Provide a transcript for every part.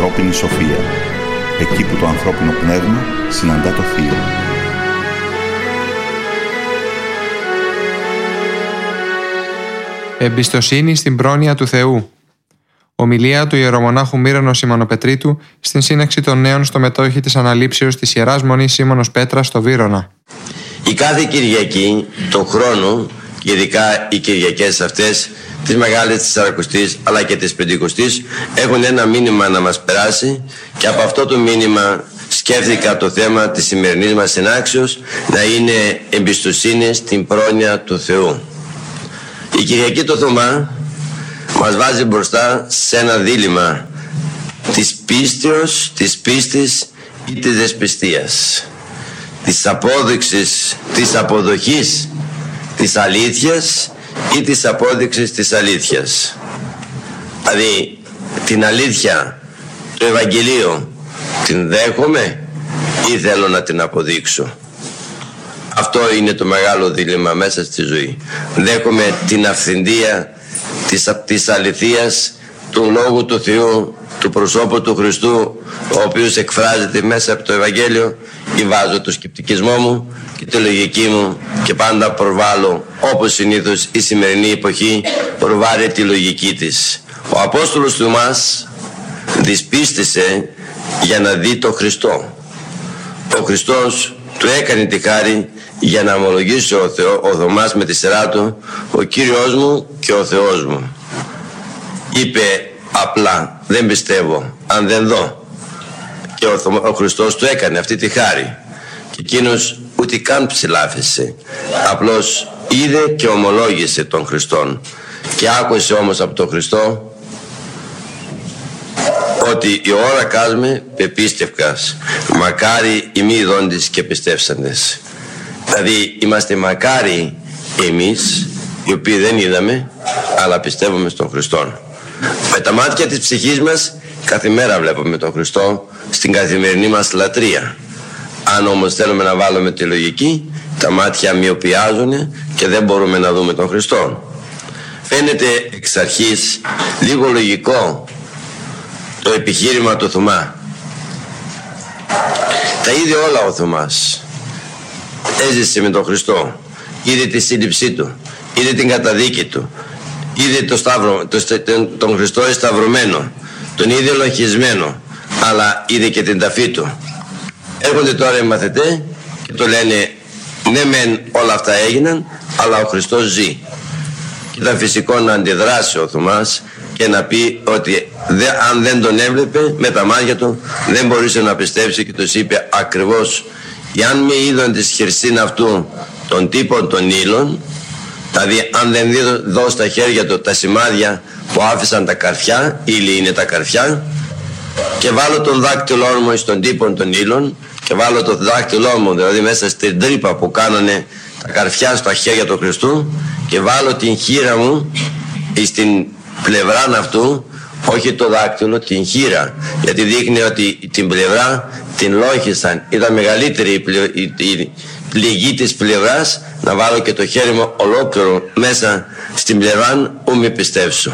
ανθρώπινη σοφία, εκεί που το ανθρώπινο πνεύμα συναντά το Θείο. Εμπιστοσύνη στην πρόνοια του Θεού. Ομιλία του ιερομονάχου Μύρονος Σιμωνοπετρίτου στην σύναξη των νέων στο μετόχι της αναλήψεως της Ιεράς Μονής Σίμωνος Πέτρας στο Βύρωνα. Η κάθε Κυριακή, τον χρόνο, και ειδικά οι Κυριακές αυτές, της Μεγάλης, της Σαρακοστής αλλά και της Πεντηκοστής, έχουν ένα μήνυμα να μας περάσει, και από αυτό το μήνυμα σκέφτηκα το θέμα της σημερινής μας συνάξεως να είναι εμπιστοσύνη στην πρόνοια του Θεού. Η Κυριακή το Θωμά μας βάζει μπροστά σε ένα δίλημμα της πίστεως, της πίστης ή της δεσπιστίας, της απόδειξης, της αποδοχής της αλήθειας ή της απόδειξης της αλήθειας. Δηλαδή την αλήθεια του Ευαγγελίου την δέχομαι ή θέλω να την αποδείξω? Αυτό είναι το μεγάλο δίλημμα μέσα στη ζωή. Δέχομαι την αυθεντία της αληθείας του Λόγου του Θεού, του προσώπου του Χριστού, ο οποίος εκφράζεται μέσα από το Ευαγγέλιο, ή βάζω το σκεπτικισμό μου και τη λογική μου και πάντα προβάλλω, όπως συνήθως η σημερινή εποχή προβάλλει τη λογική της. Ο Απόστολος Θωμάς δυσπίστησε για να δει τον Χριστό. Ο Χριστός του έκανε τη χάρη για να ομολογήσει ο Θωμάς με τη σειρά του, ο Κύριος μου και ο Θεός μου. Είπε απλά, δεν πιστεύω αν δεν δω. Και ο Χριστός του έκανε αυτή τη χάρη, και εκείνος ούτε καν ψηλάφισε, απλώς είδε και ομολόγησε τον Χριστόν, και άκουσε όμως από τον Χριστό ότι η ώρα κάσμε πεπίστευκας, μακάρι οι μη ειδώντες και πιστεύσαντες. Δηλαδή είμαστε μακάρι εμείς οι οποίοι δεν είδαμε αλλά πιστεύουμε στον Χριστόν. Με τα μάτια της ψυχής μας κάθε μέρα βλέπουμε τον Χριστό στην καθημερινή μας λατρεία. Αν όμως θέλουμε να βάλουμε τη λογική, τα μάτια μοιοπιάζουν και δεν μπορούμε να δούμε τον Χριστό. Φαίνεται εξ αρχής λίγο λογικό το επιχείρημα του Θωμά. Τα είδε όλα ο Θωμάς. Έζησε με τον Χριστό, είδε τη σύλληψή του, είδε την καταδίκη του, είδε τον Χριστό εσταυρωμένο, τον είδε λογισμένο, αλλά είδε και την ταφή του. Έρχονται τώρα οι μαθητές και το λένε, ναι μεν όλα αυτά έγιναν, αλλά ο Χριστός ζει. Και ήταν φυσικό να αντιδράσει ο Θωμάς και να πει ότι αν δεν τον έβλεπε με τα μάτια του δεν μπορούσε να πιστέψει, και τους είπε ακριβώς, εάν με είδον της χερσίν αυτού των τύπων των ύλων, δηλαδή αν δεν δω στα χέρια του τα σημάδια που άφησαν τα καρφιά, ύλη είναι τα καρφιά, και βάλω τον δάκτυλό μου στον τύπων των ύλων και βάλω το δάκτυλό μου δηλαδή μέσα στην τρύπα που κάνανε τα καρφιά στα χέρια του Χριστού, και βάλω την χείρα μου στην πλευρά αυτού, όχι το δάκτυλο, την χείρα, γιατί δείχνει ότι την πλευρά την λόχισαν, ήταν μεγαλύτερη η πληγή της πλευράς, να βάλω και το χέρι μου ολόκληρο μέσα στην πλευρά, ου μη πιστέψω.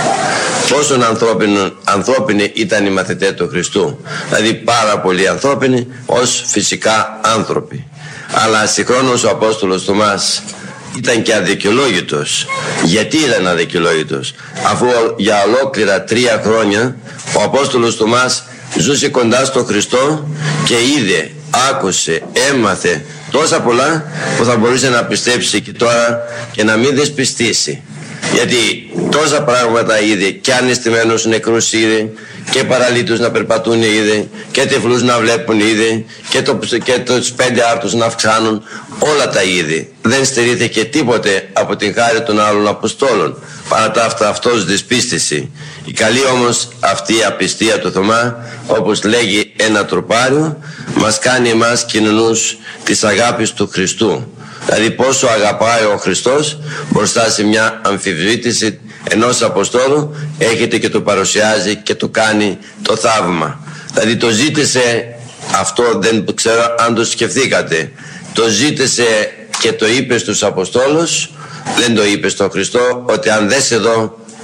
Πόσο ανθρώπινοι ήταν οι μαθητές του Χριστού, δηλαδή πάρα πολύ ανθρώπινοι ως φυσικά άνθρωποι. Αλλά συγχρόνως ο Απόστολος Θωμάς ήταν και αδικαιολόγητος. Γιατί ήταν αδικαιολόγητος? Αφού για ολόκληρα 3 χρόνια ο Απόστολος Θωμάς ζούσε κοντά στον Χριστό και είδε, άκουσε, έμαθε τόσα πολλά που θα μπορούσε να πιστέψει και τώρα και να μην δεσπιστήσει. Γιατί τόσα πράγματα είδε, και αναισθημένους νεκρούς είδε, και παραλίτους να περπατούν είδε, και τυφλούς να βλέπουν είδε, και τους 5 άρτους να αυξάνουν, όλα τα είδε. Δεν στερήθηκε τίποτε από την χάρη των άλλων Αποστόλων. Παρά τα αυτά αυτός δυσπίστησε. Η καλή όμως αυτή η απιστία του Θωμά, όπως λέγει ένα τροπάριο, μας κάνει εμάς κοινωνούς της αγάπης του Χριστού. Δηλαδή πόσο αγαπάει ο Χριστός μπροστά σε μια αμφισβήτηση ενός Αποστόλου έρχεται και το παρουσιάζει και του κάνει το θαύμα. Δηλαδή το ζήτησε αυτό, δεν ξέρω αν το σκεφτήκατε, το ζήτησε και το είπε στους Αποστόλους, δεν το είπε στον Χριστό, ότι αν δεν σε δω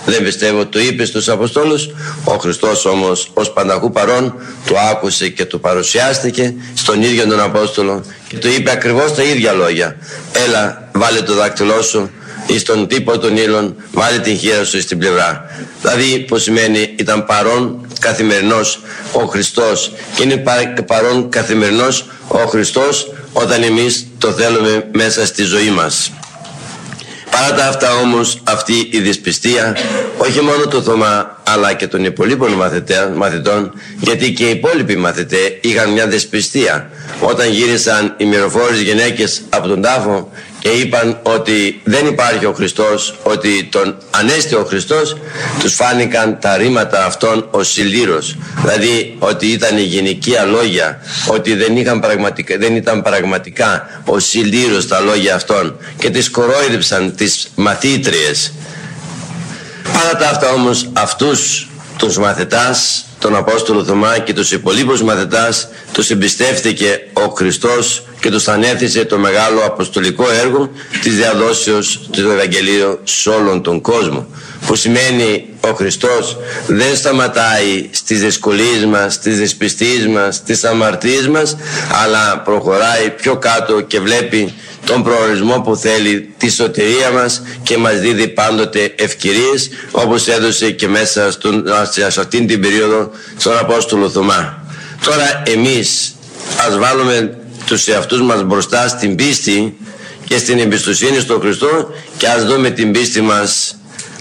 δεν πιστεύω, το είπε στους Αποστόλους. Ο Χριστός όμως ως πανταχού παρών το άκουσε και το παρουσιάστηκε στον ίδιο τον Απόστολο και του είπε ακριβώς τα ίδια λόγια. Έλα, βάλε το δάκτυλό σου εις τον τύπο των ύλων, βάλε την χείρα σου στην πλευρά. Δηλαδή, που σημαίνει, ήταν παρόν καθημερινός ο Χριστός και είναι παρόν καθημερινός ο Χριστός όταν εμείς το θέλουμε μέσα στη ζωή μας. Παρά τα αυτά όμως, αυτή η δυσπιστία όχι μόνο του Θωμά αλλά και των υπολείπων μαθητών, γιατί και οι υπόλοιποι μαθητές είχαν μια δυσπιστία όταν γύρισαν οι μυροφόρες γυναίκες από τον τάφο και είπαν ότι δεν υπάρχει ο Χριστός, ότι τον ανέστη ο Χριστός, τους φάνηκαν τα ρήματα αυτών ως συλλήρος, δηλαδή ότι ήταν γυναικεία λόγια, ότι δεν ήταν πραγματικά ως συλλήρος τα λόγια αυτών και τις κορόιδεψαν τις μαθήτριες. Παρά τα αυτά όμως, αυτούς τους μαθητάς, τον Απόστολο Θωμά και τους υπολείπους μαθητάς, τους εμπιστεύτηκε ο Χριστός και τους ανέθεσε το μεγάλο αποστολικό έργο της διαδόσεως του Ευαγγελίου σε όλον τον κόσμο. Που σημαίνει, ο Χριστός δεν σταματάει στις δυσκολίες μας, στις δυσπιστίες μας, στις αμαρτίες μας, αλλά προχωράει πιο κάτω και βλέπει τον προορισμό που θέλει, τη σωτηρία μας, και μας δίδει πάντοτε ευκαιρίες, όπως έδωσε και μέσα σε αυτήν την περίοδο στον Απόστολο Θωμά. Τώρα εμείς ας βάλουμε τους εαυτούς μας μπροστά στην πίστη και στην εμπιστοσύνη στον Χριστό και ας δούμε την πίστη μας,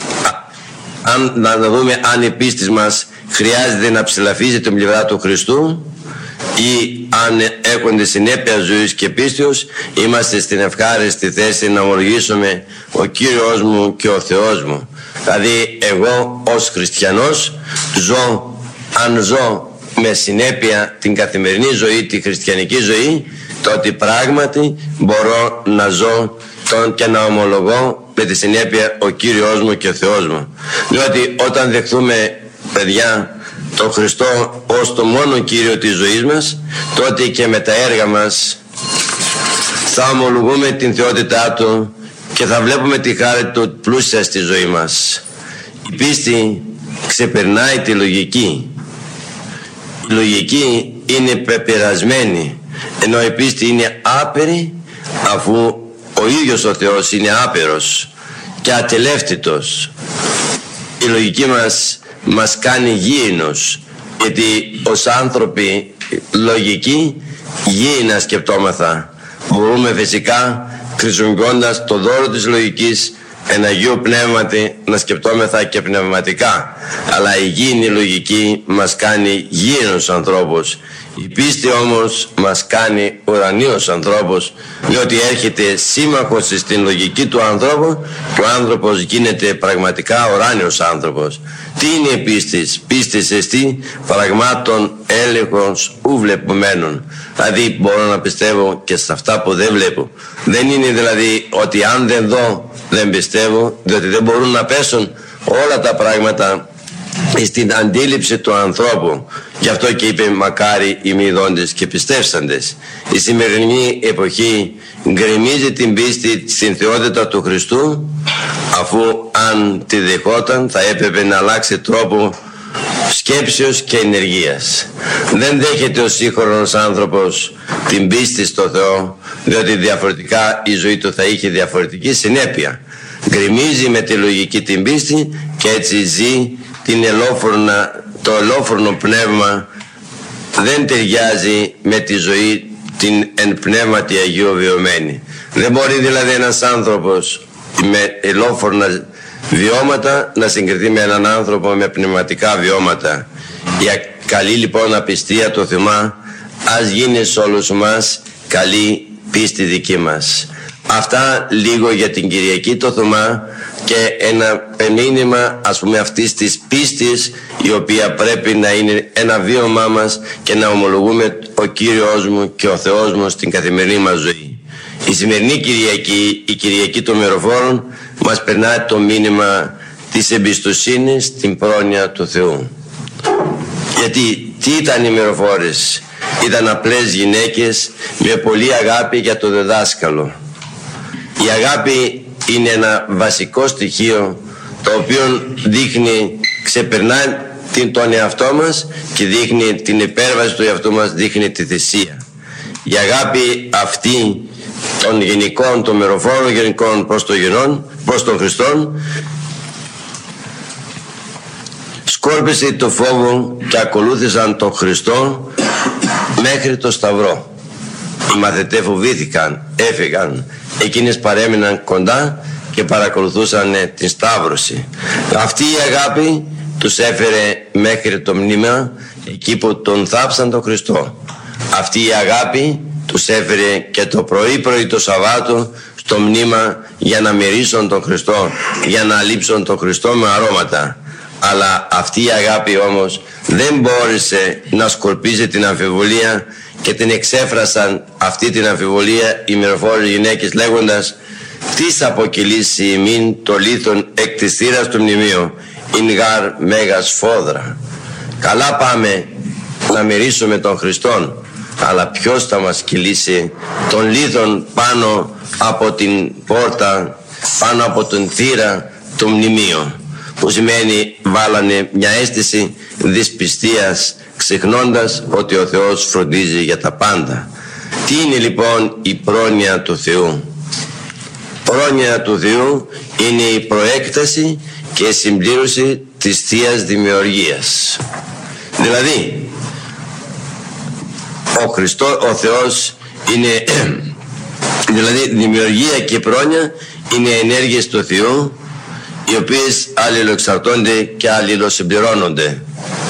να δούμε αν η πίστη μας χρειάζεται να ψηλαφίζει την πλευρά του Χριστού ή αν έχονται συνέπεια ζωής και πίστεως είμαστε στην ευχάριστη θέση να ομολογήσουμε ο Κύριος μου και ο Θεός μου. Δηλαδή εγώ ως χριστιανός αν ζω με συνέπεια την καθημερινή ζωή, τη χριστιανική ζωή, τότε πράγματι μπορώ να ζω και να ομολογώ με τη συνέπεια ο Κύριος μου και ο Θεός μου. Διότι όταν δεχθούμε, παιδιά, τον Χριστό ως το μόνο Κύριο της ζωής μας, τότε και με τα έργα μας θα ομολογούμε την θεότητά Του και θα βλέπουμε τη χάρη Του πλούσια στη ζωή μας. Η πίστη ξεπερνάει τη λογική. Η λογική είναι πεπερασμένη, ενώ η πίστη είναι άπειρη, αφού ο ίδιος ο Θεός είναι άπειρος και ατελεύτητος. Η λογική μας κάνει γήινος, γιατί ως άνθρωποι λογικοί γήινα σκεπτόμεθα. Μπορούμε φυσικά, χρησιμοποιώντας το δώρο της λογικής εν Αγίου Πνεύματι, να σκεπτόμεθα και πνευματικά, αλλά η γήινη λογική μας κάνει γήινους ανθρώπους. Η πίστη όμως μας κάνει ουρανίους ανθρώπους, διότι έρχεται σύμμαχος στην λογική του ανθρώπου και ο άνθρωπος γίνεται πραγματικά ουράνιος άνθρωπος. Τι είναι η πίστης? Πίστης εστί πραγμάτων έλεγχος ου βλεπουμένων. Δηλαδή μπορώ να πιστεύω και σε αυτά που δεν βλέπω. Δεν είναι δηλαδή ότι αν δεν δω δεν πιστεύω, διότι δεν μπορούν να πέσουν όλα τα πράγματα στην αντίληψη του ανθρώπου. Γι' αυτό και είπε μακάρι οι μη δόντες και πιστεύσαντες. Η σημερινή εποχή γκρεμίζει την πίστη στην θεότητα του Χριστού, αφού αν τη δεχόταν θα έπρεπε να αλλάξει τρόπο σκέψεως και ενεργείας. Δεν δέχεται ο σύγχρονος άνθρωπος την πίστη στο Θεό, διότι διαφορετικά η ζωή του θα είχε διαφορετική συνέπεια. Γκρεμίζει με τη λογική την πίστη και έτσι ζει το ελόφρονο πνεύμα, δεν ταιριάζει με τη ζωή την εν πνεύματι Αγίου βιωμένη. Δεν μπορεί δηλαδή ένας άνθρωπος με ελόφρονα βιώματα να συγκριθεί με έναν άνθρωπο με πνευματικά βιώματα. Η καλή λοιπόν απιστία το Θωμά ας γίνει σε όλους μας καλή πίστη δική μας. Αυτά λίγο για την Κυριακή το Θωμά και ένα μήνυμα ας πούμε αυτής της πίστης, η οποία πρέπει να είναι ένα βίωμά μας και να ομολογούμε ο Κύριος μου και ο Θεός μου στην καθημερινή μας ζωή. Η σημερινή Κυριακή, η Κυριακή των Μυροφόρων, μας περνάει το μήνυμα της εμπιστοσύνης στην πρόνοια του Θεού. Γιατί τι ήταν οι μυροφόρες? Ήταν απλές γυναίκες με πολύ αγάπη για το διδάσκαλο. Η αγάπη είναι ένα βασικό στοιχείο το οποίο δείχνει, ξεπερνά τον εαυτό μας και δείχνει την υπέρβαση του εαυτού μας, δείχνει τη θυσία. Η αγάπη αυτή των γενικών, των μεροφόρων γενικών προς τον Χριστόν, σκόρπισε το φόβο και ακολούθησαν τον Χριστό μέχρι το Σταυρό. Οι μαθητές φοβήθηκαν, έφυγαν, εκείνες παρέμειναν κοντά και παρακολουθούσαν την Σταύρωση. Αυτή η αγάπη τους έφερε μέχρι το μνήμα εκεί που τον θάψαν τον Χριστό. Αυτή η αγάπη τους έφερε και το πρωί το Σαββάτο στο μνήμα για να μυρίσουν τον Χριστό, για να λείψουν τον Χριστό με αρώματα. Αλλά αυτή η αγάπη όμως δεν μπόρεσε να σκορπίσει την αμφιβολία και την εξέφρασαν αυτή την αμφιβολία οι μυροφόρες γυναίκες λέγοντας «Τις αποκυλήσει ημίν το λίθον εκ της θύρας του μνημείου, ειν γάρ μέγας φόδρα». Καλά πάμε να μυρίσουμε τον Χριστόν, αλλά ποιος θα μας κυλήσει τον λίθον πάνω από την πόρτα, πάνω από την θύρα του μνημείου, που σημαίνει βάλανε μια αίσθηση δυσπιστίας, ξεχνώντας ότι ο Θεός φροντίζει για τα πάντα. Τι είναι λοιπόν η πρόνοια του Θεού? Πρόνοια του Θεού είναι η προέκταση και η συμπλήρωση της Θείας Δημιουργίας. Δηλαδή ο Θεός είναι δηλαδή δημιουργία και πρόνοια είναι ενέργειες του Θεού, οι οποίες αλληλοεξαρτώνται και αλληλοσυμπληρώνονται.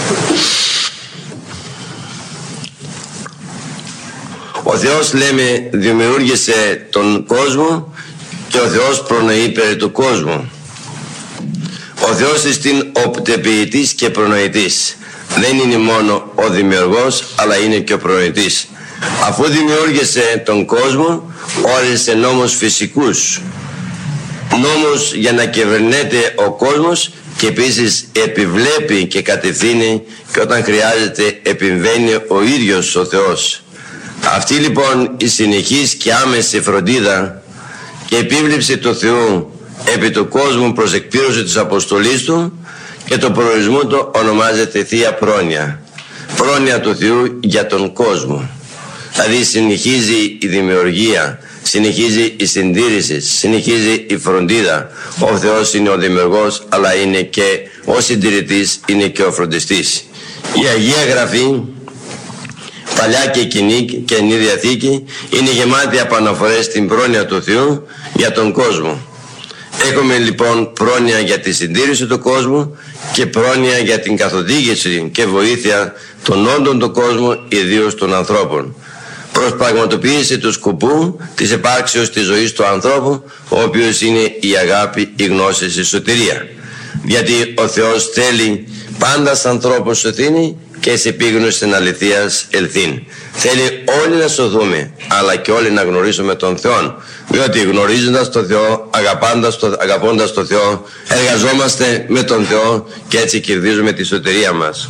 Ο Θεός, λέμε, δημιούργησε τον κόσμο και ο Θεός προνοεί περί του κόσμου. Ο Θεός είναι οπτεποιητής και προνοητής. Δεν είναι μόνο ο δημιουργός, αλλά είναι και ο προνοητής. Αφού δημιούργησε τον κόσμο, όρισε νόμους φυσικούς. Νόμους για να κυβερνέται ο κόσμος και επίσης επιβλέπει και κατευθύνει και όταν χρειάζεται επιμβαίνει ο ίδιος ο Θεός. Αυτή λοιπόν η συνεχής και άμεση φροντίδα και επίβλεψη του Θεού επί του κόσμου προς εκπλήρωση της αποστολής του και το προορισμό του ονομάζεται Θεία Πρόνοια. Πρόνοια του Θεού για τον κόσμο. Δηλαδή συνεχίζει η δημιουργία, συνεχίζει η συντήρηση, συνεχίζει η φροντίδα. Ο Θεός είναι ο δημιουργός, αλλά είναι και ο συντηρητής, είναι και ο φροντιστής. Η Αγία Γραφή, Παλιά και Καινή Διαθήκη, είναι γεμάτη από αναφορές στην πρόνοια του Θεού για τον κόσμο. Έχουμε λοιπόν πρόνοια για τη συντήρηση του κόσμου και πρόνοια για την καθοδήγηση και βοήθεια των όντων του κόσμου, ιδίως των ανθρώπων, προς πραγματοποίηση του σκοπού της επάρξεως της ζωής του ανθρώπου, ο οποίος είναι η αγάπη, η γνώση, η σωτηρία. Γιατί ο Θεός θέλει πάντα σαν ανθρώπους σωθήνει και σε επίγνωση στην αληθείας ελθύν. Θέλει όλοι να σωθούμε, αλλά και όλοι να γνωρίσουμε τον Θεό, διότι γνωρίζοντας τον Θεό, αγαπώντας τον Θεό, εργαζόμαστε με τον Θεό και έτσι κερδίζουμε τη σωτηρία μας.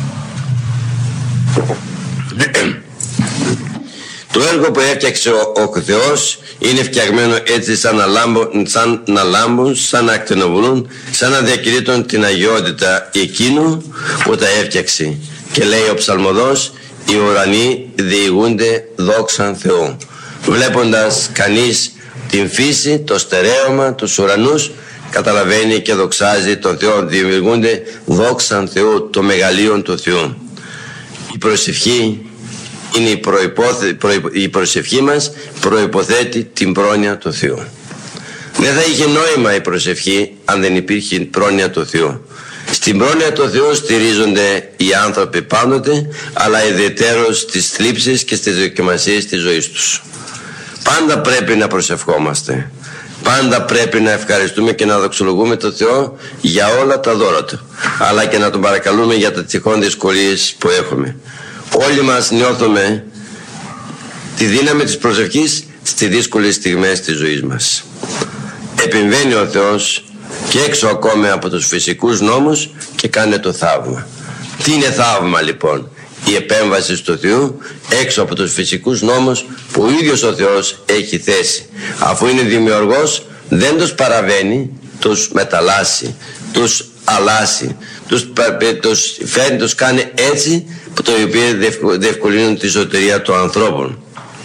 Το έργο που έφτιαξε ο Θεός είναι φτιαγμένο έτσι σαν να λάμπουν, σαν να ακτινοβολούν, σαν να διακηρύττουν την αγιότητα εκείνου που τα έφτιαξε. Και λέει ο ψαλμοδός, οι ουρανοί διηγούνται δόξαν Θεού. Βλέποντας κανείς την φύση, το στερέωμα, τους ουρανούς, καταλαβαίνει και δοξάζει τον Θεό. Διηγούνται δόξαν Θεού, το μεγαλείο του Θεού. Η προσευχή είναι η προσευχή μας προϋποθέτει την πρόνοια του Θεού. Δεν θα είχε νόημα η προσευχή αν δεν υπήρχε πρόνοια του Θεού. Στην πρόνοια του Θεού στηρίζονται οι άνθρωποι πάντοτε, αλλά ιδιαιτέρως στις θλίψεις και στις δοκιμασίες της ζωής τους. Πάντα πρέπει να προσευχόμαστε. Πάντα πρέπει να ευχαριστούμε και να δοξολογούμε τον Θεό για όλα τα δώρα Του, αλλά και να Τον παρακαλούμε για τα τυχόν δυσκολίες που έχουμε. Όλοι μας νιώθουμε τη δύναμη της προσευχής στις δύσκολες στιγμές της ζωής μας. Επεμβαίνει ο Θεός και έξω ακόμα από τους φυσικούς νόμους και κάνει το θαύμα. Τι είναι θαύμα λοιπόν? Η επέμβαση του Θεού έξω από τους φυσικούς νόμους που ο ίδιος ο Θεός έχει θέσει. Αφού είναι δημιουργός δεν τους παραβαίνει, τους μεταλλάσσει, τους αλλάσει, τους φέρνει, τους κάνει έτσι που το οποίο διευκολύνουν τη σωτηρία των ανθρώπων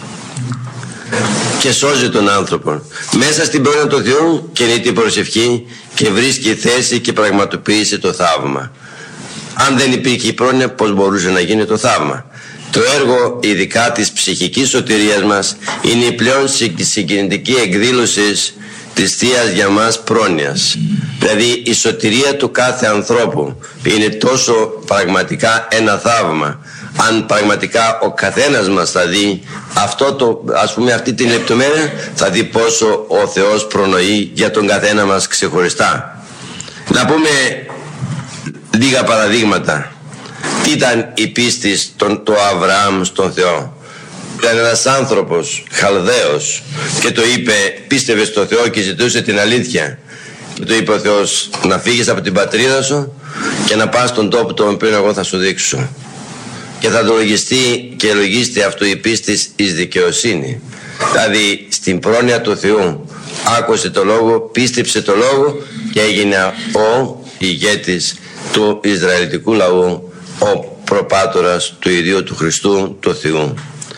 και σώζει τον άνθρωπο. Μέσα στην πρόνοια του Θεού κινείται η προσευχή και βρίσκει θέση και πραγματοποιήσει το θαύμα. Αν δεν υπήρχε η πρόνοια, πώς μπορούσε να γίνει το θαύμα? Το έργο ειδικά της ψυχικής σωτηρίας μας είναι η πλέον συγκινητική εκδήλωση της Θείας για μας πρόνοιας. Δηλαδή η σωτηρία του κάθε ανθρώπου είναι τόσο πραγματικά ένα θαύμα. Αν πραγματικά ο καθένας μας θα δει αυτή την λεπτομέρεια, θα δει πόσο ο Θεός προνοεί για τον καθένα μας ξεχωριστά. Να πούμε λίγα παραδείγματα. Τι ήταν η πίστη του Αβραάμ στον Θεό? Ήταν ένας άνθρωπος Χαλδαίος και το είπε, πίστευε στο Θεό και ζητούσε την αλήθεια. Και το είπε ο Θεός, να φύγεις από την πατρίδα σου και να πας στον τόπο τον οποίο εγώ θα σου δείξω. Και θα το λογιστεί και λογίστη αυτού η πίστη εις δικαιοσύνη. Δηλαδή στην πρόνοια του Θεού άκουσε το λόγο, πίστεψε το λόγο και έγινε ο ηγέτης του Ισραηλιτικού λαού, ο προπάτορας του ιδίου του Χριστού του Θεού.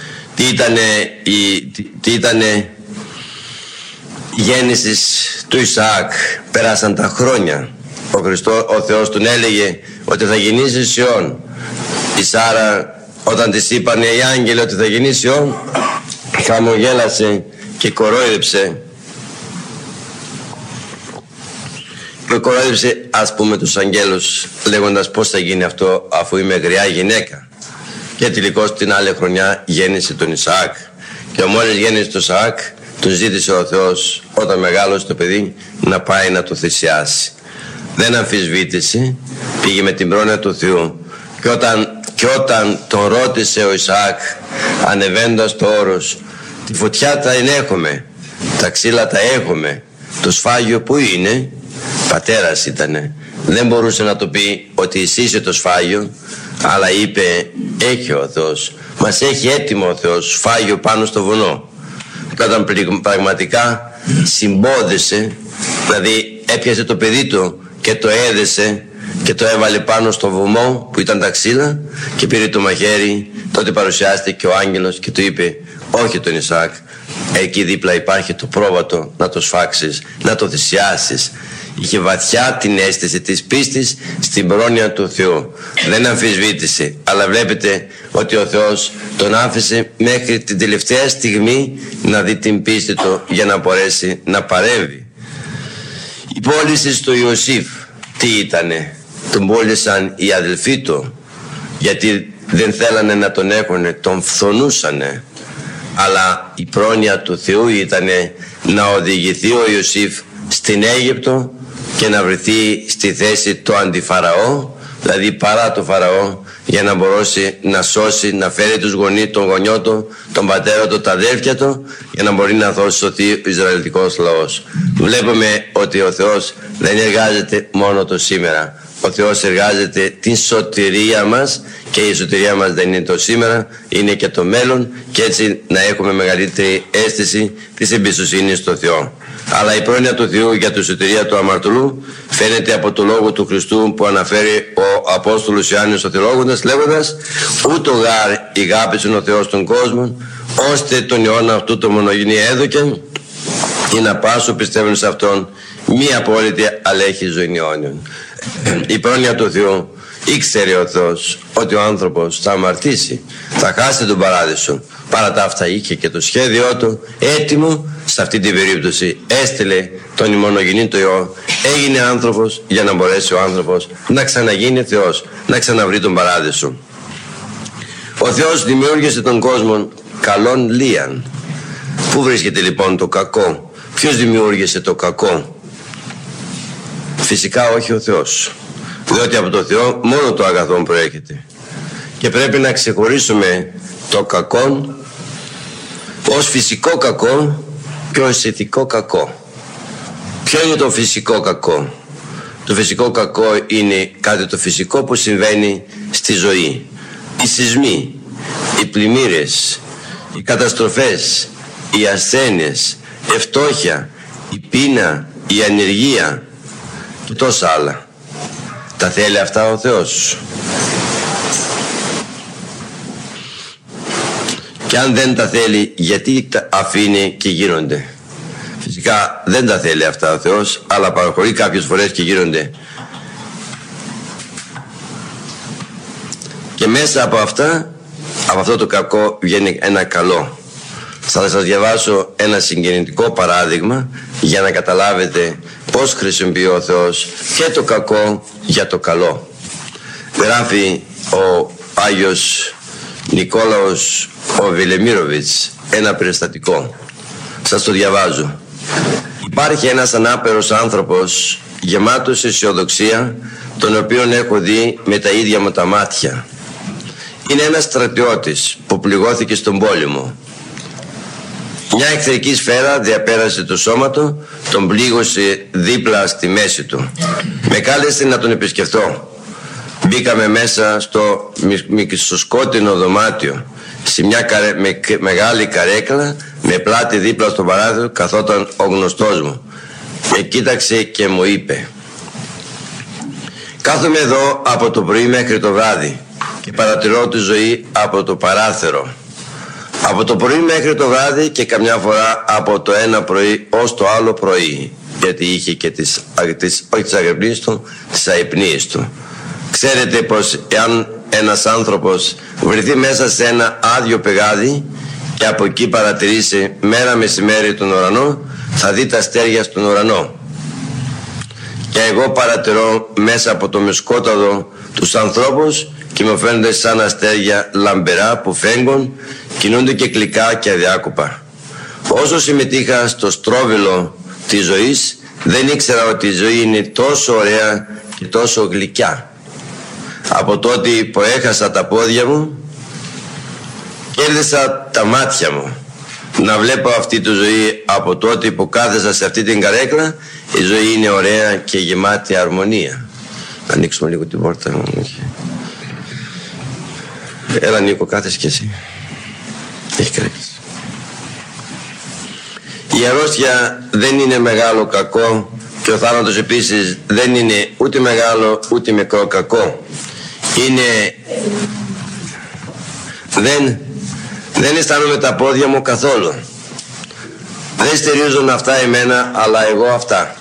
Τι ήτανε η γέννηση του Ισαάκ? Πέρασαν τα χρόνια. Ο Θεός τον έλεγε ότι θα γεννήσει Υιόν. Η Σάρα, όταν της είπαν οι άγγελοι ότι θα γεννήσει Υιόν, χαμογέλασε και κορόιδεψε. Και κορόιδεψε, ας πούμε, τους αγγέλους λέγοντας πώς θα γίνει αυτό αφού είμαι γριά γυναίκα. Και τελικώς την άλλη χρονιά γέννησε τον Ισαάκ. Και μόλις γέννησε τον Ισαάκ, τον ζήτησε ο Θεός όταν μεγάλωσε το παιδί να πάει να το θυσιάσει. Δεν αμφισβήτησε, πήγε με την πρόνοια του Θεού. Και όταν τον ρώτησε ο Ισαάκ ανεβαίνοντας το όρος, τη φωτιά τα έχουμε, τα ξύλα τα έχουμε, το σφάγιο που είναι? Πατέρας ήτανε, δεν μπορούσε να το πει ότι εσύ είσαι το σφάγιο, αλλά είπε, έχει ο Θεός, μας έχει έτοιμο ο Θεός σφάγιο πάνω στο βουνό. Και όταν πραγματικά συμπόδισε, δηλαδή έπιασε το παιδί του και το έδεσε και το έβαλε πάνω στο βωμό που ήταν τα ξύλα και πήρε το μαχαίρι, τότε παρουσιάστηκε ο άγγελος και του είπε, όχι τον Ισαάκ, εκεί δίπλα υπάρχει το πρόβατο, να το σφάξεις, να το θυσιάσεις. Είχε βαθιά την αίσθηση της πίστης στην πρόνοια του Θεού. Δεν αμφισβήτησε, αλλά βλέπετε ότι ο Θεός τον άφησε μέχρι την τελευταία στιγμή να δει την πίστη του για να μπορέσει να παρέμβει. Η πώληση του Ιωσήφ τι ήτανε? Τον πώλησαν οι αδελφοί του γιατί δεν θέλανε να τον έχουνε, τον φθονούσανε. Αλλά η πρόνοια του Θεού ήτανε να οδηγηθεί ο Ιωσήφ στην Αίγυπτο και να βρεθεί στη θέση του αντιφαραώ, δηλαδή παρά το Φαραώ, για να μπορέσει να σώσει, να φέρει τους γονείς, τον γονιό του, τον πατέρα του, τα αδέρφια του, για να μπορεί να σωθεί ο Ισραηλιτικός λαός. Βλέπουμε ότι ο Θεός δεν εργάζεται μόνο το σήμερα. Ο Θεός εργάζεται την σωτηρία μας και η σωτηρία μας δεν είναι το σήμερα, είναι και το μέλλον, και έτσι να έχουμε μεγαλύτερη αίσθηση της εμπιστοσύνης στο Θεό. Αλλά η πρόνοια του Θεού για τη σωτηρία του αμαρτωλού φαίνεται από το λόγο του Χριστού που αναφέρει ο Απόστολος Ιωάννης ο Θεολόγοντας, λέγοντας, ούτω γάρ ηγάπησεν ο Θεός τον κόσμο, ώστε τον Υιόν αυτού το μονογενή έδωκεν, ή να πάσω πιστεύουν σε Αυτόν μη απόλυτη αλλά έχει ζωή αιώνιον. Η πρόνοια του Θεού ήξερε ο Θεός ότι ο άνθρωπος θα αμαρτήσει, θα χάσει τον παράδεισο. Παρά τα αυτά είχε και το σχέδιό του έτοιμο. Σε αυτή την περίπτωση έστειλε τον ημονογενή του Υιό, έγινε άνθρωπος για να μπορέσει ο άνθρωπος να ξαναγίνει Θεός, να ξαναβρει τον παράδεισο. Ο Θεός δημιούργησε τον κόσμο καλόν λίαν. Πού βρίσκεται λοιπόν το κακό? Ποιος δημιούργησε το κακό? Φυσικά όχι ο Θεός, διότι από το Θεό μόνο το αγαθό προέρχεται. Και πρέπει να ξεχωρίσουμε το κακό ως φυσικό κακό και ως ηθικό κακό. Ποιο είναι το φυσικό κακό? Το φυσικό κακό είναι κάτι το φυσικό που συμβαίνει στη ζωή. Οι σεισμοί, οι πλημμύρες, οι καταστροφές, οι ασθένειες, η φτώχεια, η πείνα, η ανεργία, και τόσα άλλα. Τα θέλει αυτά ο Θεός? Και αν δεν τα θέλει, γιατί τα αφήνει και γίνονται? Φυσικά δεν τα θέλει αυτά ο Θεός, αλλά παραχωρεί κάποιες φορές και γίνονται. Και μέσα από αυτά, από αυτό το κακό βγαίνει ένα καλό. Θα σας διαβάσω ένα συγκινητικό παράδειγμα για να καταλάβετε πώς χρησιμοποιεί ο Θεός και το κακό για το καλό. Γράφει ο Άγιος Νικόλαος ο Βελεμίροβιτς ένα περιστατικό. Σας το διαβάζω. Υπάρχει ένας ανάπερος άνθρωπος γεμάτος αισιοδοξία, τον οποίον έχω δει με τα ίδια μου τα μάτια. Είναι ένας στρατιώτης που πληγώθηκε στον πόλεμο. Μια εχθρική σφαίρα διαπέρασε το σώμα του, τον πλήγωσε δίπλα στη μέση του. Με κάλεσε να τον επισκεφθώ. Μπήκαμε μέσα στο μικροσκότεινο δωμάτιο, σε μια μεγάλη καρέκλα, με πλάτη δίπλα στο παράθυρο καθόταν ο γνωστός μου. Με κοίταξε και μου είπε: «Κάθομαι εδώ από το πρωί μέχρι το βράδυ και παρατηρώ τη ζωή από το παράθυρο. Από το πρωί μέχρι το βράδυ και καμιά φορά από το ένα πρωί ως το άλλο πρωί», γιατί είχε και όχι τις αγρυπνίες του, τις αϊπνίες του. Ξέρετε πως εάν ένας άνθρωπος βρεθεί μέσα σε ένα άδειο πεγάδι και από εκεί παρατηρήσει μέρα μεσημέρι τον ουρανό, θα δει τα αστέρια στον ουρανό. Και εγώ παρατηρώ μέσα από το μεσκόταδο τους ανθρώπους και μου φαίνονται σαν αστέρια λαμπερά που φέγγουν, κινούνται κυκλικά και αδιάκοπα. Όσο συμμετείχα στο στρόβιλο της ζωής, δεν ήξερα ότι η ζωή είναι τόσο ωραία και τόσο γλυκιά. Από τότε που έχασα τα πόδια μου, κέρδισα τα μάτια μου να βλέπω αυτή τη ζωή. Από τότε που κάθεσα σε αυτή την καρέκλα, η ζωή είναι ωραία και γεμάτη αρμονία. Ανοίξουμε λίγο την πόρτα. Έλα Νίκο, κάθεσαι κι εσύ. Έχει καρέκλα. Η αρρώστια δεν είναι μεγάλο κακό και ο θάνατος επίσης δεν είναι ούτε μεγάλο ούτε μικρό κακό. Είναι... Δεν αισθάνομαι τα πόδια μου καθόλου. Δεν στηρίζουν αυτά εμένα, αλλά εγώ αυτά.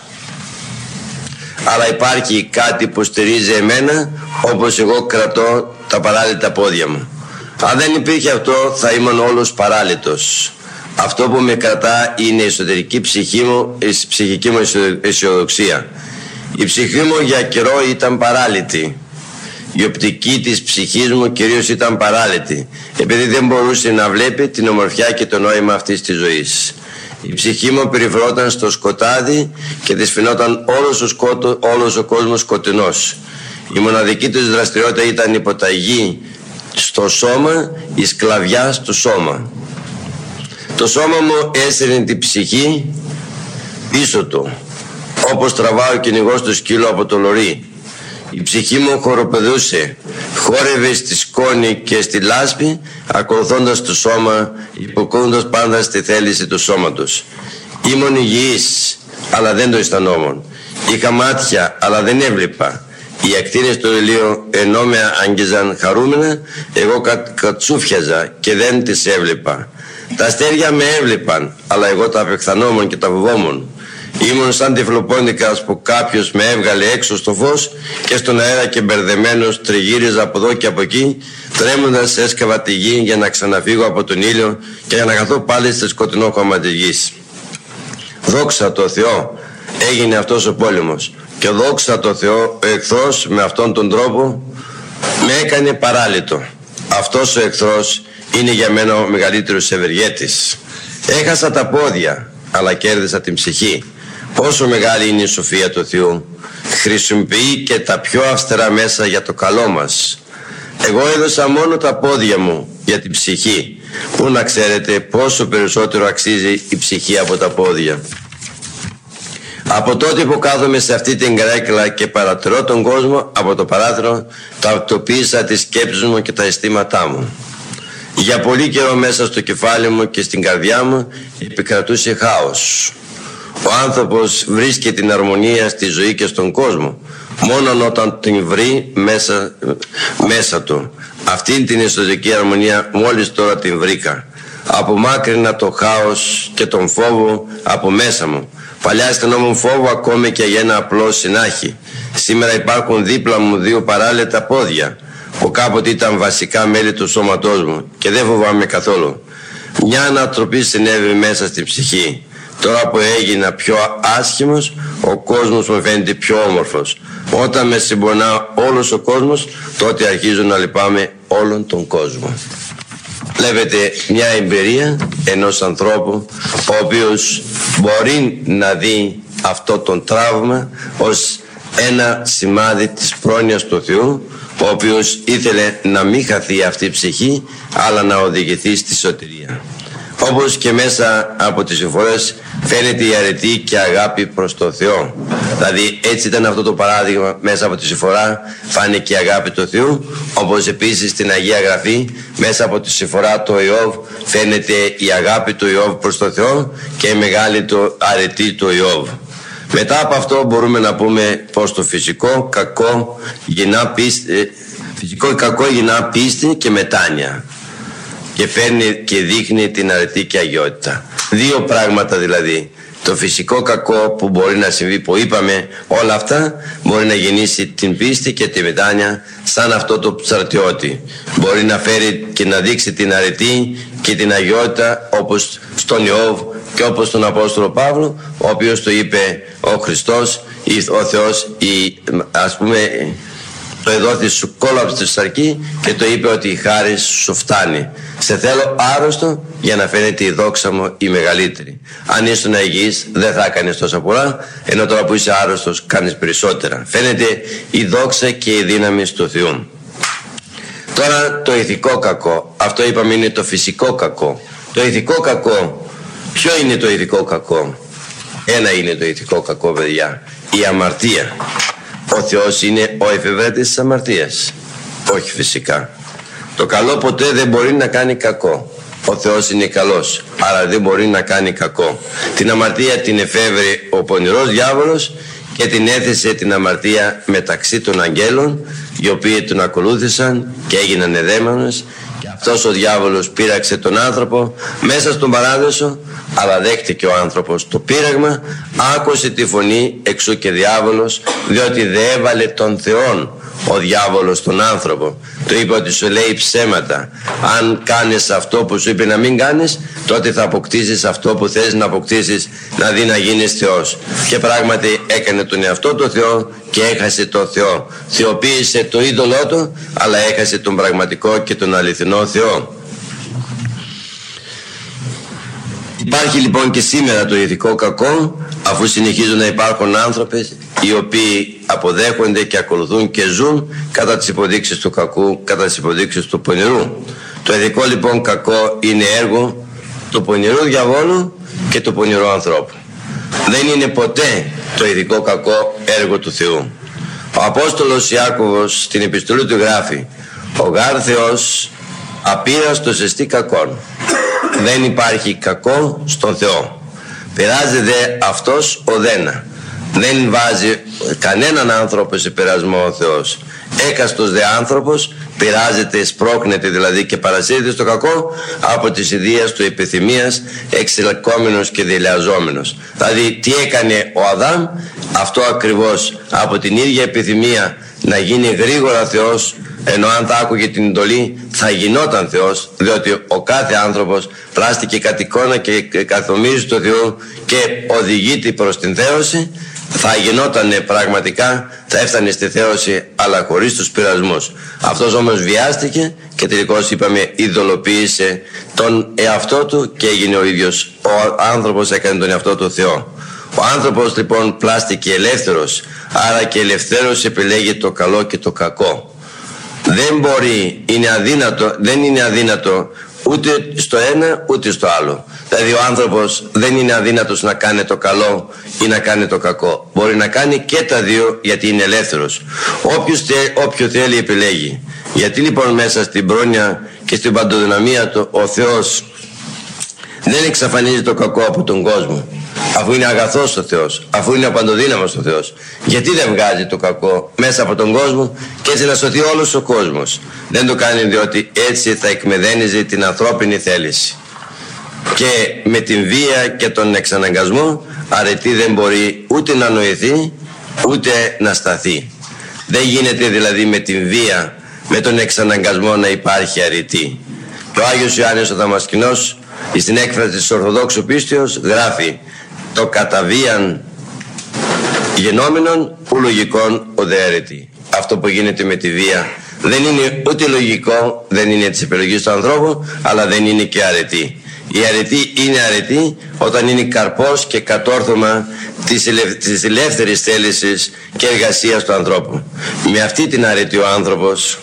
Αλλά υπάρχει κάτι που στηρίζει εμένα, όπως εγώ κρατώ τα παράλυτα πόδια μου. Αν δεν υπήρχε αυτό, θα ήμουν όλος παράλυτος. Αυτό που με κρατά είναι η εσωτερική ψυχή μου, η ψυχική μου αισιοδοξία. Η ψυχή μου για καιρό ήταν παράλυτη. Η οπτική της ψυχής μου κυρίως ήταν παράλυτη, επειδή δεν μπορούσε να βλέπει την ομορφιά και το νόημα αυτής της ζωής. Η ψυχή μου περιφερόταν στο σκοτάδι και της φαινόταν όλος ο κόσμος σκοτεινός. Η μοναδική της δραστηριότητα ήταν η υποταγή στο σώμα, η σκλαβιά στο σώμα. Το σώμα μου έσαιρνε την ψυχή πίσω του, όπως τραβάει ο κυνηγός του σκύλου από το λωρί. Η ψυχή μου χοροπηδούσε, χόρευε στη σκόνη και στη λάσπη, ακολουθώντας το σώμα, υποκούοντας πάντα στη θέληση του σώματος. Ήμουν υγιής, αλλά δεν το αισθανόμουν. Είχα μάτια, αλλά δεν έβλεπα. Οι ακτίνες του ηλίου ενώ με άγγιζαν χαρούμενα, εγώ κατσούφιαζα και δεν τις έβλεπα. Τα αστέρια με έβλεπαν, αλλά εγώ τα απεχθανόμουν και τα φοβόμουν. Ήμουν σαν τυφλοπόνικας που κάποιος με έβγαλε έξω στο φως και στον αέρα και μπερδεμένος τριγύριζα από εδώ και από εκεί, τρέμοντας έσκαβα τη γη για να ξαναφύγω από τον ήλιο και για να καθώ πάλι στο σκοτεινό χώμα της γης. Δόξα τω Θεώ, έγινε αυτός ο πόλεμος, και δόξα τω Θεώ ο εχθρός με αυτόν τον τρόπο με έκανε παράλυτο. Αυτός ο εχθρός είναι για μένα ο μεγαλύτερος ευεργέτης. Έχασα τα πόδια, αλλά κέρδισα την ψυχή. Πόσο μεγάλη είναι η σοφία του Θεού. Χρησιμοποιεί και τα πιο αυστηρά μέσα για το καλό μας. Εγώ έδωσα μόνο τα πόδια μου για την ψυχή. Πού να ξέρετε πόσο περισσότερο αξίζει η ψυχή από τα πόδια. Από τότε που κάθομαι σε αυτή την καρέκλα και παρατηρώ τον κόσμο από το παράθυρο, ταυτοποίησα τις σκέψεις μου και τα αισθήματά μου. Για πολύ καιρό μέσα στο κεφάλι μου και στην καρδιά μου επικρατούσε χάος. Ο άνθρωπος βρίσκει την αρμονία στη ζωή και στον κόσμο μόνο όταν την βρει μέσα του. Αυτήν την εσωτερική αρμονία μόλις τώρα την βρήκα. Απομάκρυνα το χάος και τον φόβο από μέσα μου. Παλιά αισθανόμουν φόβο ακόμη και για ένα απλό συνάχη. Σήμερα υπάρχουν δίπλα μου δύο παράλυτα πόδια που κάποτε ήταν βασικά μέλη του σώματός μου και δεν φοβάμαι καθόλου. Μια ανατροπή συνέβη μέσα στη ψυχή. Τώρα που έγινα πιο άσχημος, ο κόσμος μου φαίνεται πιο όμορφος. Όταν με συμπονά όλος ο κόσμος, τότε αρχίζω να λυπάμαι όλον τον κόσμο. Βλέπετε μια εμπειρία ενός ανθρώπου ο οποίος μπορεί να δει αυτό το τραύμα ως ένα σημάδι της πρόνοιας του Θεού, ο οποίος ήθελε να μην χαθεί αυτή η ψυχή αλλά να οδηγηθεί στη σωτηρία. Όπως και μέσα από τις συμφορές φαίνεται η αρετή και αγάπη προς το Θεό. Δηλαδή έτσι ήταν αυτό το παράδειγμα, μέσα από τη συμφορά φάνηκε η αγάπη του Θεού, όπως επίσης στην Αγία Γραφή μέσα από τη συμφορά του Ιώβ φαίνεται η αγάπη του Ιώβ προς το Θεό και η μεγάλη αρετή του Ιώβ. Μετά από αυτό μπορούμε να πούμε πως το φυσικό κακό γεννά πίστη και μετάνοια και φέρνει και δείχνει την αρετή και αγιότητα. Δύο πράγματα δηλαδή. Το φυσικό κακό που μπορεί να συμβεί, που είπαμε, όλα αυτά μπορεί να γεννήσει την πίστη και τη μετάνοια, σαν αυτό το ψαρτιώτη. Μπορεί να φέρει και να δείξει την αρετή και την αγιότητα, όπως στον Ιώβ και όπως στον Απόστολο Παύλο, ο οποίος το είπε ο Χριστός ή ο Θεός, ας πούμε, το εδόθη σου κόλαψε στη σαρκή και το είπε ότι η χάρις σου φτάνει. Σε θέλω άρρωστο για να φαίνεται η δόξα μου η μεγαλύτερη. Αν ήσουν υγιής δεν θα έκανες τόσα πολλά, ενώ τώρα που είσαι άρρωστος κάνεις περισσότερα. Φαίνεται η δόξα και η δύναμη του Θεού. Τώρα το ηθικό κακό, αυτό είπαμε είναι το φυσικό κακό. Το ηθικό κακό, ποιο είναι το ηθικό κακό? Ένα είναι το ηθικό κακό, παιδιά, η αμαρτία. Ο Θεός είναι ο εφευρέτης της αμαρτίας? Όχι φυσικά. Το καλό ποτέ δεν μπορεί να κάνει κακό. Ο Θεός είναι καλός, άρα δεν μπορεί να κάνει κακό. Την αμαρτία την εφεύρε ο πονηρός διάβολος και την έθεσε την αμαρτία μεταξύ των αγγέλων, οι οποίοι τον ακολούθησαν και έγιναν εδαίμονες. Και αυτός ο διάβολος πείραξε τον άνθρωπο μέσα στον παράδεισο, αλλά δέχτηκε ο άνθρωπος το πείραγμα, άκουσε τη φωνή εξού και διάβολος, διότι δεν έβαλε τον Θεόν ο διάβολος τον άνθρωπο. Του είπε ότι σου λέει ψέματα. Αν κάνεις αυτό που σου είπε να μην κάνεις, τότε θα αποκτήσεις αυτό που θες να αποκτήσεις, δηλαδή να γίνεις Θεός. Και πράγματι έκανε τον εαυτό του Θεό και έχασε τον Θεό. Θεοποίησε το είδωλό του, αλλά έχασε τον πραγματικό και τον αληθινό Θεό. Υπάρχει λοιπόν και σήμερα το ηθικό κακό, αφού συνεχίζουν να υπάρχουν άνθρωποι οι οποίοι αποδέχονται και ακολουθούν και ζουν κατά τις υποδείξεις του κακού, κατά τις υποδείξεις του πονηρού. Το ηθικό λοιπόν κακό είναι έργο του πονηρού διαβόλου και του πονηρού ανθρώπου. Δεν είναι ποτέ το ηθικό κακό έργο του Θεού. Ο Απόστολος Ιάκωβος στην επιστολή του γράφει: «Ο γάρ Θεός απείραστος εστί κακόν». Δεν υπάρχει κακό στον Θεό. Πειράζει δε αυτός οδένα. Δεν βάζει κανέναν άνθρωπο σε πειρασμό ο Θεός. Έκαστος δε άνθρωπος πειράζεται, σπρώχνεται δηλαδή και παρασύρεται στο κακό από τις ιδείες του επιθυμίας, εξελκόμενος και δελεαζόμενος. Δηλαδή τι έκανε ο Αδάμ? Αυτό ακριβώς, από την ίδια επιθυμία να γίνει γρήγορα Θεός, ενώ αν θα άκουγε την εντολή θα γινόταν Θεός, διότι ο κάθε άνθρωπος πλάστηκε κατ' εικόνα και καθομίζει το Θεό και οδηγείται προς την θέωση, θα γινόταν πραγματικά, θα έφτανε στη θέωση, αλλά χωρίς τους πειρασμούς. Αυτός όμως βιάστηκε και τελικώς είπαμε ειδωλοποίησε τον εαυτό του και έγινε ο ίδιος ο άνθρωπος, έκανε τον εαυτό του Θεό. Ο άνθρωπος λοιπόν πλάστηκε ελεύθερος, άρα και ελευθέρος επιλέγει το καλό και το κακό. Δεν είναι αδύνατο ούτε στο ένα ούτε στο άλλο. Δηλαδή ο άνθρωπος δεν είναι αδύνατος να κάνει το καλό ή να κάνει το κακό. Μπορεί να κάνει και τα δύο, γιατί είναι ελεύθερος. Όποιο θέλει επιλέγει. Γιατί λοιπόν μέσα στην πρόνοια και στην παντοδυναμία του ο Θεός δεν εξαφανίζει το κακό από τον κόσμο, αφού είναι αγαθός ο Θεός, αφού είναι παντοδύναμος ο Θεός, γιατί δεν βγάζει το κακό μέσα από τον κόσμο και έτσι να σωθεί όλος ο κόσμος? Δεν το κάνει διότι έτσι θα εκμεδένιζε την ανθρώπινη θέληση. Και με την βία και τον εξαναγκασμό αρετή δεν μπορεί ούτε να νοηθεί ούτε να σταθεί. Δεν γίνεται δηλαδή με την βία, με τον εξαναγκασμό να υπάρχει αρετή. Και ο Άγιος Ιωάννης ο Δαμασκηνός στην έκφραση της Ορθοδόξου πίστεως γράφει: το κατά βίαν γενόμενον ου λογικόν ουδέ αρετή. Αυτό που γίνεται με τη βία δεν είναι ούτε λογικό, δεν είναι της επιλογής του ανθρώπου, αλλά δεν είναι και αρετή. Η αρετή είναι αρετή όταν είναι καρπός και κατόρθωμα της ελεύθερης θέλησης και εργασίας του ανθρώπου. Με αυτή την αρετή ο άνθρωπος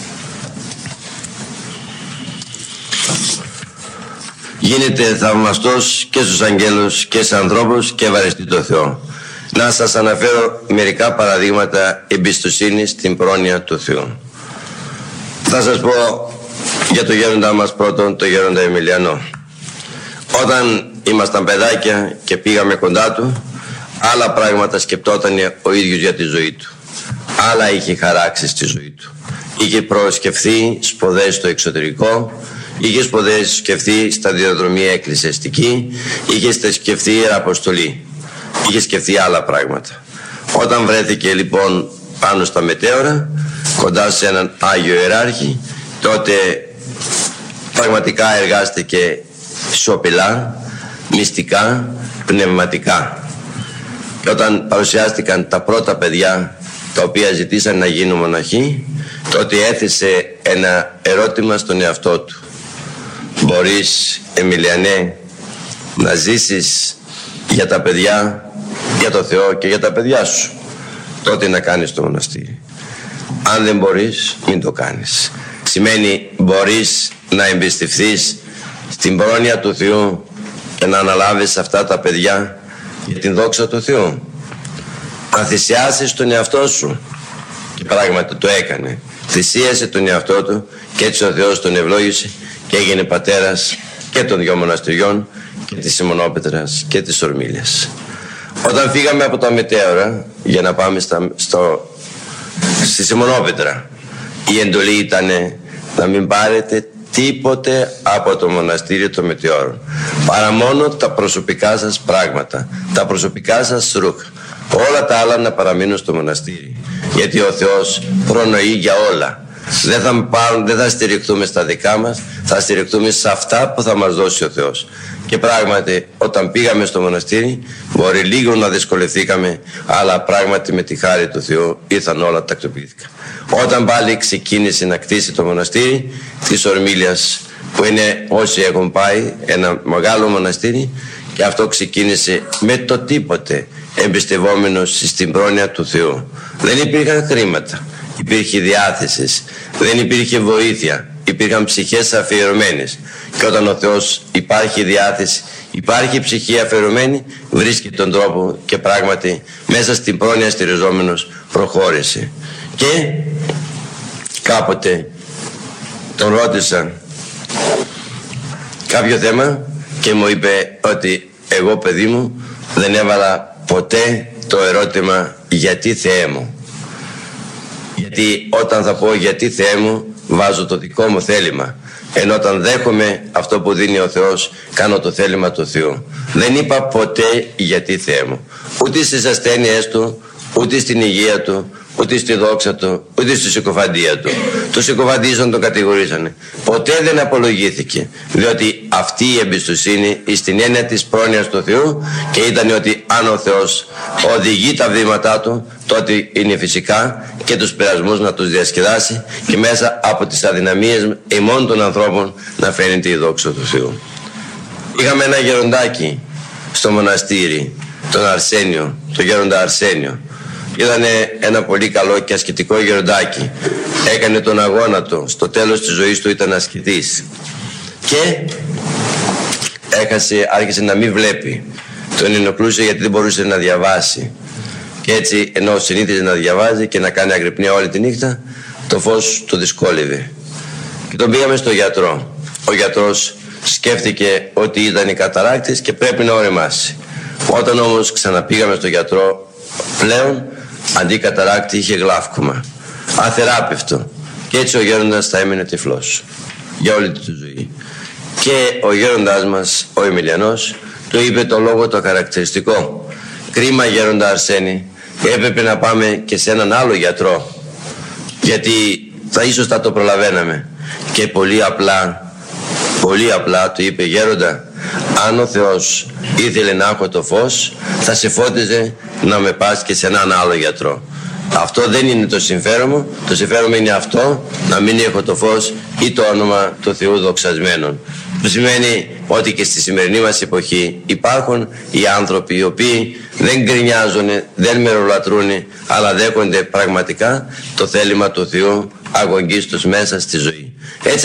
γίνεται θαυμαστός και στους αγγέλους και στους ανθρώπους και ευαρεστεί το Θεό. Να σας αναφέρω μερικά παραδείγματα εμπιστοσύνης στην πρόνοια του Θεού. Θα σας πω για το γέροντά μας πρώτον, το γέροντα Εμιλιανό. Όταν ήμασταν παιδάκια και πήγαμε κοντά του, άλλα πράγματα σκεπτόταν ο ίδιος για τη ζωή του. Άλλα είχε χαράξει στη ζωή του. Είχε προσκεφθεί σπουδές στο εξωτερικό, είχε σκεφτεί σταδιοδρομία εκκλησιαστική, είχε σκεφτεί ιεραποστολή, είχε σκεφτεί άλλα πράγματα. Όταν βρέθηκε λοιπόν πάνω στα μετέωρα, κοντά σε έναν Άγιο Ιεράρχη, τότε πραγματικά εργάστηκε σιωπηλά, μυστικά, πνευματικά. Και όταν παρουσιάστηκαν τα πρώτα παιδιά τα οποία ζητήσαν να γίνουν μοναχοί, τότε έθεσε ένα ερώτημα στον εαυτό του: μπορείς, Εμιλιανέ, να ζήσεις για τα παιδιά, για το Θεό και για τα παιδιά σου, τότε να κάνεις το μοναστήρι. Αν δεν μπορείς, μην το κάνεις. Σημαίνει μπορείς να εμπιστευθείς στην πρόνοια του Θεού και να αναλάβεις αυτά τα παιδιά για την δόξα του Θεού. Να θυσιάσεις τον εαυτό σου. Και πράγματι το έκανε. Θυσίασε τον εαυτό του και έτσι ο Θεός τον ευλόγησε και έγινε πατέρας και των δυο μοναστηριών, και της Σιμωνόπετρας και της Ορμήλιας. Όταν φύγαμε από τα μετέωρα για να πάμε στη Σιμωνόπετρα, η εντολή ήταν να μην πάρετε τίποτε από το μοναστήριο των Μετεώρων, παρά μόνο τα προσωπικά σας πράγματα, τα προσωπικά σας ρούχα. Όλα τα άλλα να παραμείνουν στο μοναστήρι, γιατί ο Θεός προνοεί για όλα. Δεν θα στηριχτούμε στα δικά μας, θα στηριχτούμε σε αυτά που θα μας δώσει ο Θεός. Και πράγματι όταν πήγαμε στο μοναστήρι, μπορεί λίγο να δυσκολευθήκαμε, αλλά πράγματι με τη χάρη του Θεού ήρθαν όλα, τακτοποιήθηκαν. Όταν πάλι ξεκίνησε να κτίσει το μοναστήρι της Ορμήλιας, που είναι, όσοι έχουν πάει, ένα μεγάλο μοναστήρι, και αυτό ξεκίνησε με το τίποτε, εμπιστευόμενος στην πρόνοια του Θεού. Δεν υπήρχαν χρήματα, υπήρχε διάθεση, δεν υπήρχε βοήθεια, υπήρχαν ψυχές αφιερωμένες. Και όταν ο Θεός υπάρχει διάθεση, υπάρχει ψυχή αφιερωμένη, βρίσκει τον τρόπο και πράγματι μέσα στην πρόνοια στηριζόμενος προχώρησε. Και κάποτε τον ρώτησα κάποιο θέμα και μου είπε ότι εγώ, παιδί μου, δεν έβαλα ποτέ το ερώτημα γιατί Θεέ μου. Γιατί όταν θα πω γιατί Θεέ μου, βάζω το δικό μου θέλημα, ενώ όταν δέχομαι αυτό που δίνει ο Θεός, κάνω το θέλημα του Θεού. Δεν είπα ποτέ γιατί Θεέ μου, ούτε στις ασθένειές του, ούτε στην υγεία του, ούτε στη δόξα του, ούτε στη συκοφαντία του. Το συκοφαντήσαν, τον κατηγορήσανε. Ποτέ δεν απολογήθηκε, διότι αυτή η εμπιστοσύνη στην έννοια της πρόνοιας του Θεού, και ήταν ότι αν ο Θεός οδηγεί τα βήματά του, τότε είναι φυσικά και τους πειρασμούς να τους διασκεδάσει και μέσα από τις αδυναμίες ημών των ανθρώπων να φαίνεται η δόξα του Θεού. Είχαμε ένα γεροντάκι στο μοναστήρι, τον Αρσένιο, τον γέροντα Αρσένιο. Ήταν ένα πολύ καλό και ασκητικό γεροντάκι. Έκανε τον αγώνα του. Στο τέλος της ζωής του ήταν ασκητής. Και άρχισε να μην βλέπει. Τον ενοχλούσε γιατί δεν μπορούσε να διαβάσει. Και έτσι, ενώ συνήθιζε να διαβάζει και να κάνει αγρυπνία όλη τη νύχτα, το φως του δυσκόλευε. Και τον πήγαμε στο γιατρό. Ο γιατρός σκέφτηκε ότι ήταν η καταράκτης και πρέπει να ωρεμάσει. Όταν όμως ξαναπήγαμε στο γιατρό, πλέον αντί καταράκτη είχε γλαύκωμα, αθεράπευτο, και έτσι ο γέροντας θα έμεινε τυφλός για όλη τη ζωή. Και ο γέροντάς μας, ο Εμιλιανός, του είπε το λόγο το χαρακτηριστικό: κρίμα, γέροντα Αρσένη, έπρεπε να πάμε και σε έναν άλλο γιατρό, γιατί ίσως θα το προλαβαίναμε. Και πολύ απλά του είπε: γέροντα, αν ο Θεός ήθελε να έχω το φως, θα σε φώτιζε να με πας και σε έναν άλλο γιατρό. Αυτό δεν είναι το συμφέρον μου. Το συμφέρον μου είναι αυτό, να μην έχω το φως ή το όνομα του Θεού δοξασμένον. Που σημαίνει ότι και στη σημερινή μας εποχή υπάρχουν οι άνθρωποι οι οποίοι δεν γκρινιάζουν, δεν μερολατρούν, αλλά δέχονται πραγματικά το θέλημα του Θεού αγωγής τους μέσα στη ζωή. Έτσι